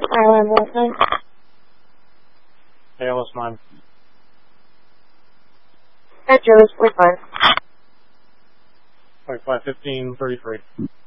ILM 9. ALS 9. At Joe's 45. 45, 15, 33.